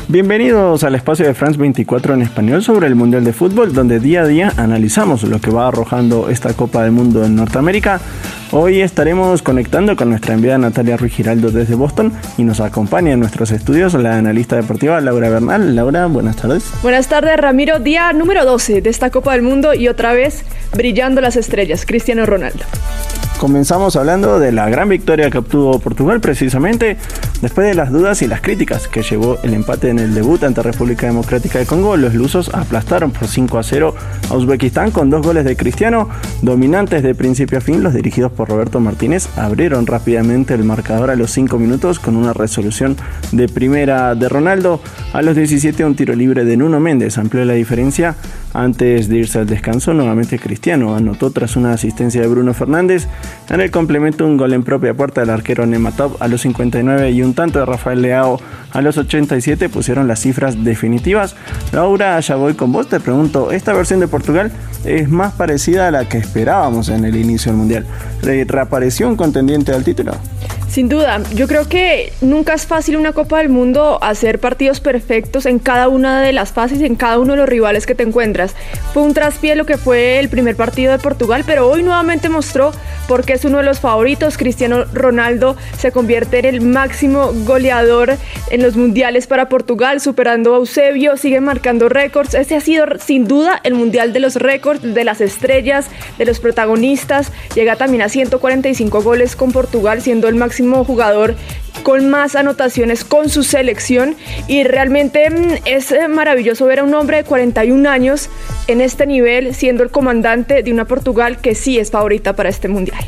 Bienvenidos al espacio de France 24 en español sobre el Mundial de Fútbol, donde día a día analizamos lo que va arrojando esta Copa del Mundo en Norteamérica. Hoy estaremos conectando con nuestra enviada Natalia Ruiz Giraldo desde Boston y nos acompaña en nuestros estudios la analista deportiva Laura Bernal. Laura, buenas tardes. Buenas tardes, Ramiro. Día número 12 de esta Copa del Mundo y otra vez brillando las estrellas, Cristiano Ronaldo. Comenzamos hablando de la gran victoria que obtuvo Portugal precisamente después de las dudas y las críticas que llevó el empate en el debut ante República Democrática de Congo. Los lusos aplastaron por 5-0 a Uzbekistán con 2 goles de Cristiano. Dominantes de principio a fin, los dirigidos por Roberto Martínez abrieron rápidamente el marcador a los 5 minutos con una resolución de primera de Ronaldo. A los 17 un tiro libre de Nuno Méndez amplió la diferencia. Antes de irse al descanso, nuevamente Cristiano anotó tras una asistencia de Bruno Fernández. En el complemento, un gol en propia puerta del arquero Nematov a los 59 y un tanto de Rafael Leao a los 87 pusieron las cifras definitivas. Laura, ya voy con vos, te pregunto, ¿esta versión de Portugal es más parecida a la que esperábamos en el inicio del Mundial? ¿Reapareció un contendiente al título? Sin duda, yo creo que nunca es fácil una Copa del Mundo hacer partidos perfectos en cada una de las fases, en cada uno de los rivales que te encuentras. Fue un traspié lo que fue el primer partido de Portugal, pero hoy nuevamente mostró por qué es uno de los favoritos. Cristiano Ronaldo se convierte en el máximo goleador en los mundiales para Portugal, superando a Eusebio, sigue marcando récords. Este ha sido sin duda el mundial de los récords, de las estrellas, de los protagonistas. Llega también a 145 goles con Portugal, siendo el máximo jugador con más anotaciones con su selección, y realmente es maravilloso ver a un hombre de 41 años en este nivel siendo el comandante de una Portugal que sí es favorita para este mundial.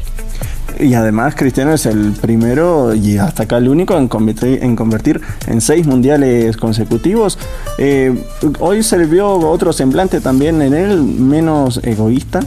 Y además Cristiano es el primero y hasta acá el único en convertir en 6 mundiales consecutivos. Hoy se le vio otro semblante también en él, menos egoísta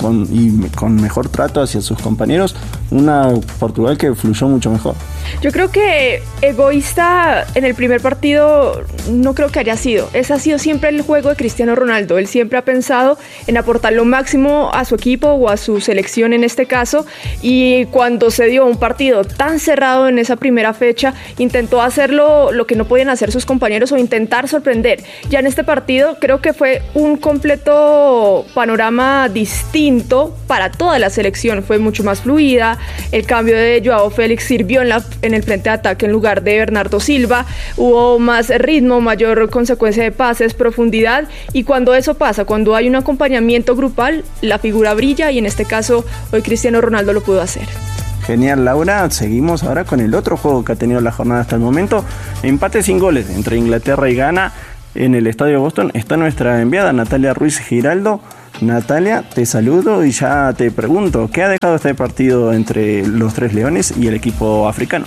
con mejor trato hacia sus compañeros. Una Portugal que fluyó mucho mejor. Yo creo que egoísta en el primer partido no creo que haya sido. Ese ha sido siempre el juego de Cristiano Ronaldo. Él siempre ha pensado en aportar lo máximo a su equipo o a su selección en este caso, y cuando se dio un partido tan cerrado en esa primera fecha, intentó hacerlo lo que no podían hacer sus compañeros o intentar sorprender. Ya en este partido creo que fue un completo panorama distinto para toda la selección. Fue mucho más fluida. El cambio de Joao Félix sirvió en el frente de ataque en lugar de Bernardo Silva. Hubo más ritmo, mayor consecuencia de pases, profundidad, y cuando eso pasa, cuando hay un acompañamiento grupal, la figura brilla, y en este caso hoy Cristiano Ronaldo lo pudo hacer. Genial, Laura. Seguimos ahora con el otro juego que ha tenido la jornada hasta el momento. Empate sin goles entre Inglaterra y Ghana en el estadio de Boston. Está nuestra enviada Natalia Ruiz Giraldo. Natalia, te saludo y ya te pregunto, ¿qué ha dejado este partido entre los Tres Leones y el equipo africano?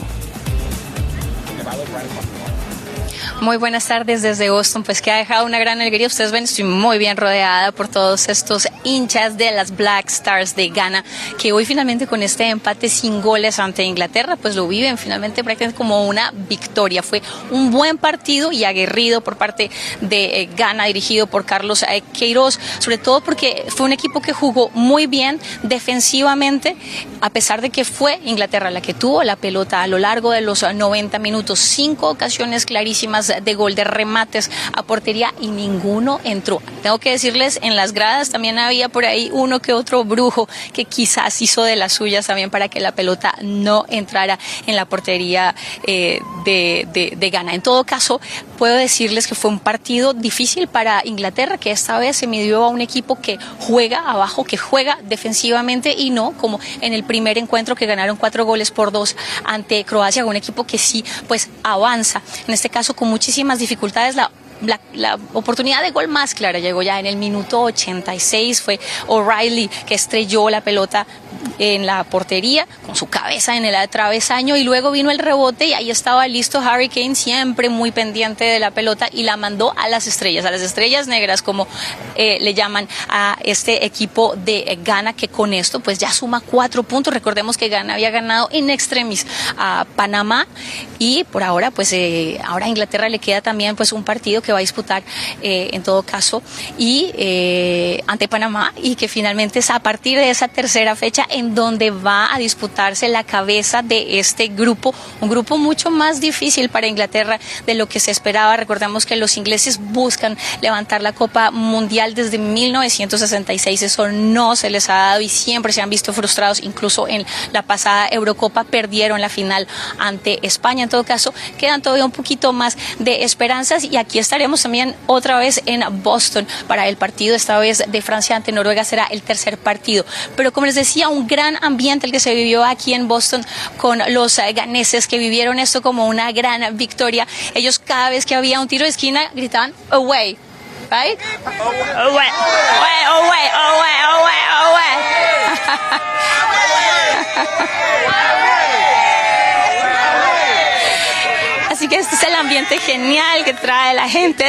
Muy buenas tardes desde Boston, pues que ha dejado una gran alegría. Ustedes ven, estoy muy bien rodeada por todos estos hinchas de las Black Stars de Ghana, que hoy finalmente con este empate sin goles ante Inglaterra, pues lo viven finalmente prácticamente como una victoria. Fue un buen partido y aguerrido por parte de Ghana, dirigido por Carlos Queiroz, sobre todo porque fue un equipo que jugó muy bien defensivamente, a pesar de que fue Inglaterra la que tuvo la pelota a lo largo de los 90 minutos, 5 ocasiones clarísimas de gol, de remates a portería, y ninguno entró. Tengo que decirles, en las gradas también había por ahí uno que otro brujo que quizás hizo de las suyas también para que la pelota no entrara en la portería de Ghana. En todo caso, puedo decirles que fue un partido difícil para Inglaterra, que esta vez se midió a un equipo que juega abajo, que juega defensivamente, y no como en el primer encuentro que ganaron 4-2 ante Croacia, un equipo que sí pues avanza. En este caso con muchísimas dificultades. La oportunidad de gol más clara llegó ya en el minuto 86, fue O'Reilly que estrelló la pelota en la portería con su cabeza en el travesaño, y luego vino el rebote y ahí estaba listo Harry Kane, siempre muy pendiente de la pelota, y la mandó a las estrellas negras, como le llaman a este equipo de Ghana, que con esto pues ya suma 4 puntos. Recordemos que Ghana había ganado in extremis a Panamá, y por ahora pues ahora a Inglaterra le queda también pues un partido que va a disputar en todo caso y ante Panamá, y que finalmente es a partir de esa tercera fecha en donde va a disputarse la cabeza de este grupo, un grupo mucho más difícil para Inglaterra de lo que se esperaba. Recordemos que los ingleses buscan levantar la Copa Mundial desde 1966, eso no se les ha dado y siempre se han visto frustrados, incluso en la pasada Eurocopa perdieron la final ante España. En todo caso, quedan todavía un poquito más de esperanzas y aquí estaremos también otra vez en Boston para el partido, esta vez de Francia ante Noruega, será el tercer partido. Pero como les decía, un gran ambiente el que se vivió aquí en Boston con los ganeses que vivieron esto como una gran victoria. Ellos cada vez que había un tiro de esquina gritaban away, right? Away, away, away, away, away, away. Así que este es el ambiente genial que trae la gente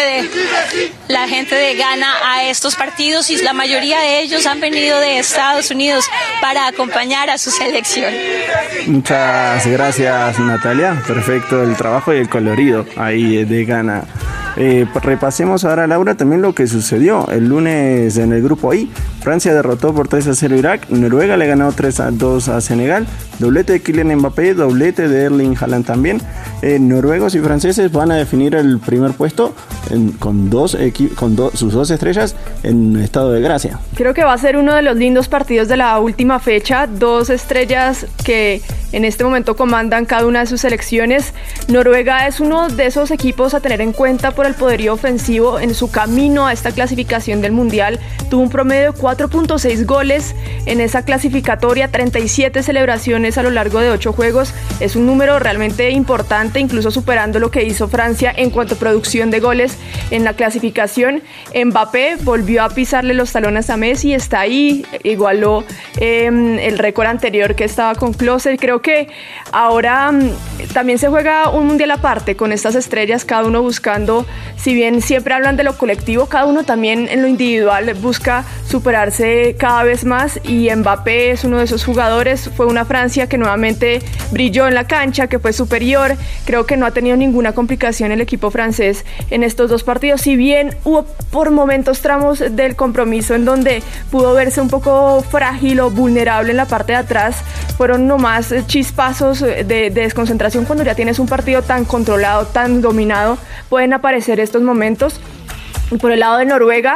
de Ghana a estos partidos y la mayoría de ellos han venido de Estados Unidos para acompañar a su selección. Muchas gracias, Natalia. Perfecto el trabajo y el colorido ahí de Ghana. Repasemos ahora, Laura, también lo que sucedió el lunes en el grupo I. Francia derrotó por 3-0 a Irak, Noruega le ganó 3-2 a Senegal, doblete de Kylian Mbappé, doblete de Erling Haaland también. Noruegos y franceses van a definir el primer puesto con sus dos estrellas en estado de gracia. Creo que va a ser uno de los lindos partidos de la última fecha, dos estrellas que en este momento comandan cada una de sus selecciones. Noruega es uno de esos equipos a tener en cuenta por el poderío ofensivo en su camino a esta clasificación del Mundial. Tuvo un promedio de 4.6 goles en esa clasificatoria, 37 celebraciones a lo largo de 8 juegos. Es un número realmente importante, incluso superando lo que hizo Francia en cuanto a producción de goles en la clasificación. Mbappé volvió a pisarle los talones a Messi, está ahí, igualó el récord anterior que estaba con Klose. Creo que ahora también se juega un mundial aparte con estas estrellas, cada uno buscando, si bien siempre hablan de lo colectivo, cada uno también en lo individual busca superarse cada vez más y Mbappé es uno de esos jugadores. Fue una Francia que nuevamente brilló en la cancha, que fue superior. Creo que no ha tenido ninguna complicación el equipo francés en estos dos partidos, si bien hubo por momentos tramos del compromiso en donde pudo verse un poco frágil o vulnerable en la parte de atrás. Fueron nomás chispazos de desconcentración. Cuando ya tienes un partido tan controlado, tan dominado, pueden aparecer estos momentos. Y por el lado de Noruega,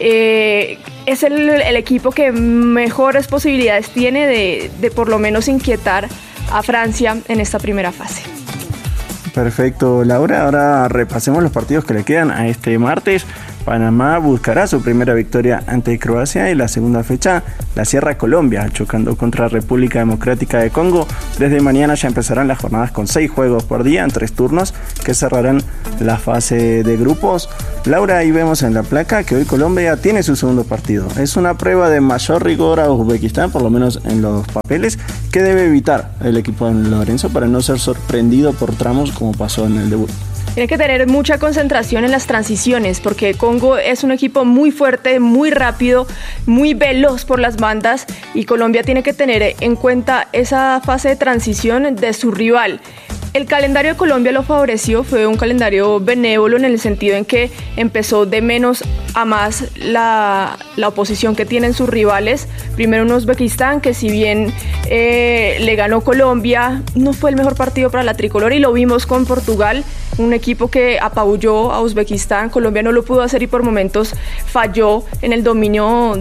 es el equipo que mejores posibilidades tiene de por lo menos inquietar a Francia en esta primera fase. Perfecto, Laura. Ahora repasemos los partidos que le quedan a este martes. Panamá buscará su primera victoria ante Croacia y la segunda fecha la cierra Colombia, chocando contra República Democrática de Congo. Desde mañana ya empezarán las jornadas con 6 juegos por día en 3 turnos que cerrarán la fase de grupos. Laura, ahí vemos en la placa que hoy Colombia tiene su segundo partido. Es una prueba de mayor rigor a Uzbekistán, por lo menos en los papeles, que debe evitar el equipo de Lorenzo para no ser sorprendido por tramos como pasó en el debut. Tiene que tener mucha concentración en las transiciones porque Congo es un equipo muy fuerte, muy rápido, muy veloz por las bandas y Colombia tiene que tener en cuenta esa fase de transición de su rival. El calendario de Colombia lo favoreció, fue un calendario benévolo en el sentido en que empezó de menos a más la oposición que tienen sus rivales. Primero un Uzbekistán que si bien le ganó Colombia, no fue el mejor partido para la tricolor y lo vimos con Portugal, un equipo que apabulló a Uzbekistán. Colombia no lo pudo hacer y por momentos falló en el dominio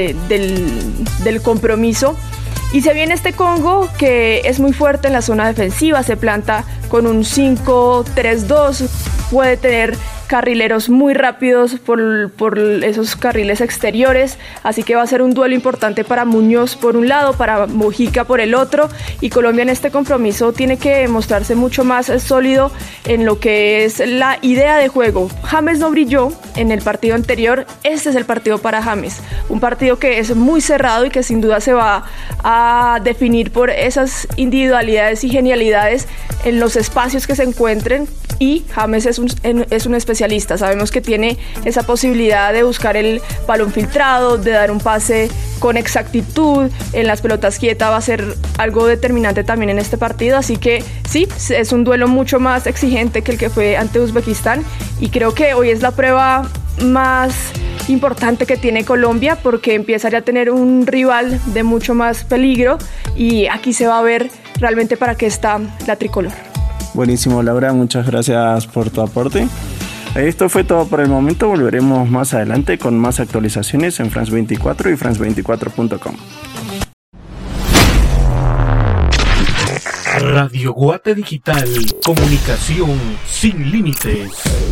del compromiso. Y se viene este Congo que es muy fuerte en la zona defensiva, se planta con un 5-3-2, puede tener carrileros muy rápidos por esos carriles exteriores, así que va a ser un duelo importante para Muñoz por un lado, para Mojica por el otro, y Colombia en este compromiso tiene que mostrarse mucho más sólido en lo que es la idea de juego. James no brilló en el partido anterior, este es el partido para James, un partido que es muy cerrado y que sin duda se va a definir por esas individualidades y genialidades en los espacios que se encuentren, y James es un especialista, sabemos que tiene esa posibilidad de buscar el balón filtrado, de dar un pase con exactitud, en las pelotas quietas va a ser algo determinante también en este partido, así que sí, es un duelo mucho más exigente que el que fue ante Uzbekistán y creo que hoy es la prueba más importante que tiene Colombia, porque empieza ya a tener un rival de mucho más peligro y aquí se va a ver realmente para qué está la tricolor. Buenísimo, Laura, muchas gracias por tu aporte. Esto fue todo por el momento, volveremos más adelante con más actualizaciones en France 24 y france24.com. Radio Guate Digital, comunicación sin límites.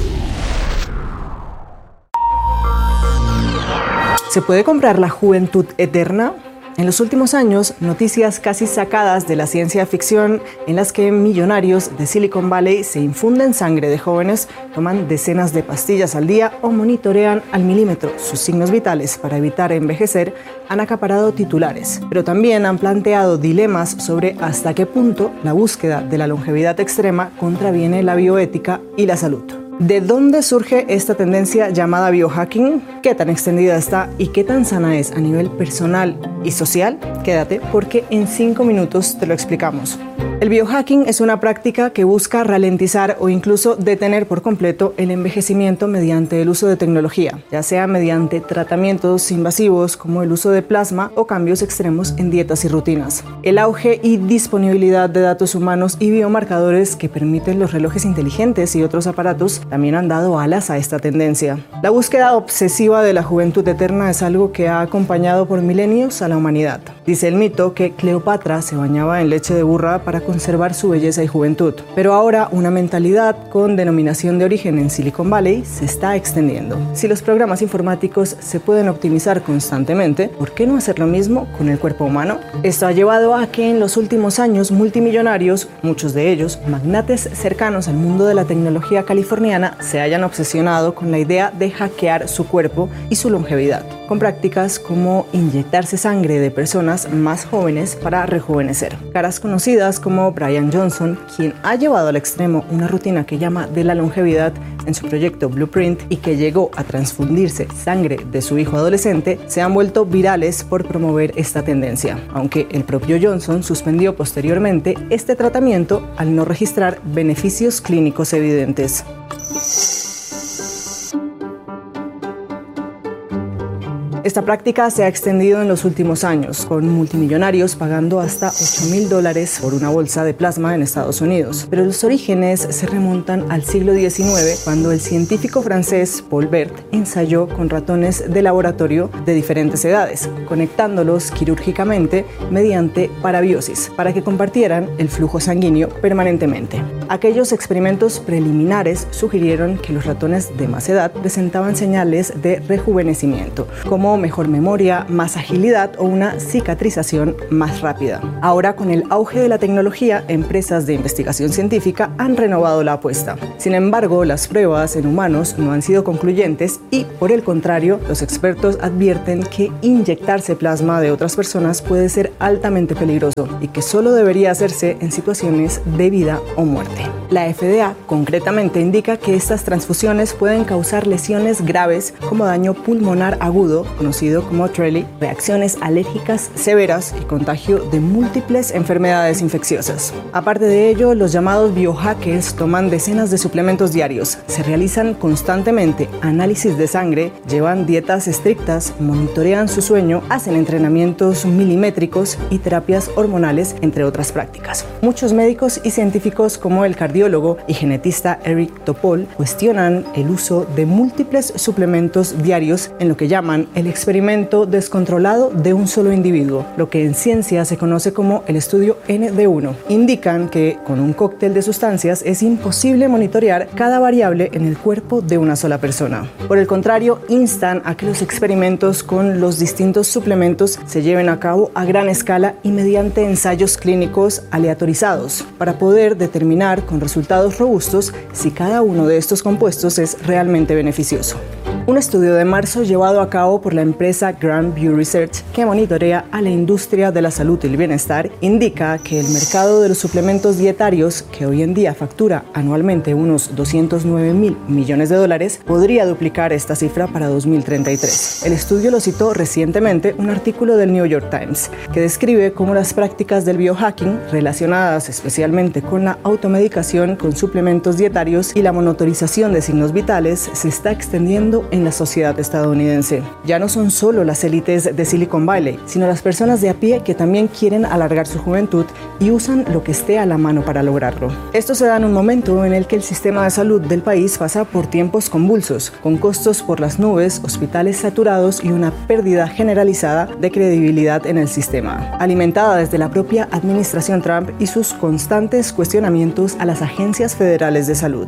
¿Se puede comprar la juventud eterna? En los últimos años, noticias casi sacadas de la ciencia ficción en las que millonarios de Silicon Valley se infunden sangre de jóvenes, toman decenas de pastillas al día o monitorean al milímetro sus signos vitales para evitar envejecer, han acaparado titulares, pero también han planteado dilemas sobre hasta qué punto la búsqueda de la longevidad extrema contraviene la bioética y la salud. ¿De dónde surge esta tendencia llamada biohacking? ¿Qué tan extendida está y qué tan sana es a nivel personal y social? Quédate porque en 5 minutos te lo explicamos. El biohacking es una práctica que busca ralentizar o incluso detener por completo el envejecimiento mediante el uso de tecnología, ya sea mediante tratamientos invasivos como el uso de plasma o cambios extremos en dietas y rutinas. El auge y disponibilidad de datos humanos y biomarcadores que permiten los relojes inteligentes y otros aparatos también han dado alas a esta tendencia. La búsqueda obsesiva de la juventud eterna es algo que ha acompañado por milenios a la humanidad. Dice el mito que Cleopatra se bañaba en leche de burra para conservar su belleza y juventud. Pero ahora una mentalidad con denominación de origen en Silicon Valley se está extendiendo. Si los programas informáticos se pueden optimizar constantemente, ¿por qué no hacer lo mismo con el cuerpo humano? Esto ha llevado a que en los últimos años multimillonarios, muchos de ellos magnates cercanos al mundo de la tecnología californiana, se hayan obsesionado con la idea de hackear su cuerpo y su longevidad, con prácticas como inyectarse sangre de personas más jóvenes para rejuvenecer. Caras conocidas como Brian Johnson, quien ha llevado al extremo una rutina que llama de la longevidad en su proyecto Blueprint y que llegó a transfundirse sangre de su hijo adolescente, se han vuelto virales por promover esta tendencia, aunque el propio Johnson suspendió posteriormente este tratamiento al no registrar beneficios clínicos evidentes. Esta práctica se ha extendido en los últimos años, con multimillonarios pagando hasta $8,000 por una bolsa de plasma en Estados Unidos. Pero los orígenes se remontan al siglo XIX, cuando el científico francés Paul Bert ensayó con ratones de laboratorio de diferentes edades, conectándolos quirúrgicamente mediante parabiosis, para que compartieran el flujo sanguíneo permanentemente. Aquellos experimentos preliminares sugirieron que los ratones de más edad presentaban señales de rejuvenecimiento, como mejor memoria, más agilidad o una cicatrización más rápida. Ahora, con el auge de la tecnología, empresas de investigación científica han renovado la apuesta. Sin embargo, las pruebas en humanos no han sido concluyentes y, por el contrario, los expertos advierten que inyectarse plasma de otras personas puede ser altamente peligroso y que solo debería hacerse en situaciones de vida o muerte. La FDA concretamente indica que estas transfusiones pueden causar lesiones graves como daño pulmonar agudo, conocido como TRELI, reacciones alérgicas severas y contagio de múltiples enfermedades infecciosas. Aparte de ello, los llamados biohackers toman decenas de suplementos diarios, se realizan constantemente análisis de sangre, llevan dietas estrictas, monitorean su sueño, hacen entrenamientos milimétricos y terapias hormonales, entre otras prácticas. Muchos médicos y científicos como el cardiólogo y genetista Eric Topol cuestionan el uso de múltiples suplementos diarios en lo que llaman el experimento descontrolado de un solo individuo, lo que en ciencia se conoce como el estudio N de 1. Indican que con un cóctel de sustancias es imposible monitorear cada variable en el cuerpo de una sola persona. Por el contrario, instan a que los experimentos con los distintos suplementos se lleven a cabo a gran escala y mediante ensayos clínicos aleatorizados, para poder determinar con resultados robustos si cada uno de estos compuestos es realmente beneficioso. Un estudio de marzo llevado a cabo por la empresa Grand View Research, que monitorea a la industria de la salud y el bienestar, indica que el mercado de los suplementos dietarios, que hoy en día factura anualmente unos $209,000 millones, podría duplicar esta cifra para 2033. El estudio lo citó recientemente un artículo del New York Times, que describe cómo las prácticas del biohacking, relacionadas especialmente con la automedicación con suplementos dietarios y la monitorización de signos vitales, se está extendiendo en la sociedad estadounidense. Ya no son solo las élites de Silicon Valley, sino las personas de a pie que también quieren alargar su juventud y usan lo que esté a la mano para lograrlo. Esto se da en un momento en el que el sistema de salud del país pasa por tiempos convulsos, con costos por las nubes, hospitales saturados y una pérdida generalizada de credibilidad en el sistema, alimentada desde la propia administración Trump y sus constantes cuestionamientos a las agencias federales de salud.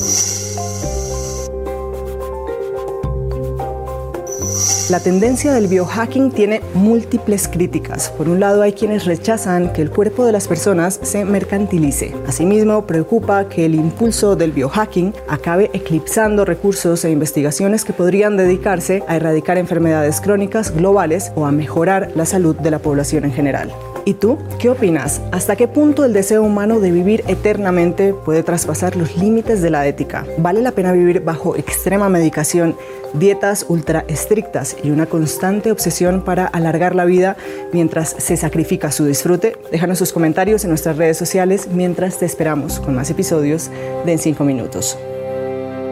La tendencia del biohacking tiene múltiples críticas. Por un lado, hay quienes rechazan que el cuerpo de las personas se mercantilice. Asimismo, preocupa que el impulso del biohacking acabe eclipsando recursos e investigaciones que podrían dedicarse a erradicar enfermedades crónicas globales o a mejorar la salud de la población en general. ¿Y tú? ¿Qué opinas? ¿Hasta qué punto el deseo humano de vivir eternamente puede traspasar los límites de la ética? ¿Vale la pena vivir bajo extrema medicación, dietas ultra estrictas y una constante obsesión para alargar la vida mientras se sacrifica su disfrute? Déjanos sus comentarios en nuestras redes sociales mientras te esperamos con más episodios de En 5 Minutos.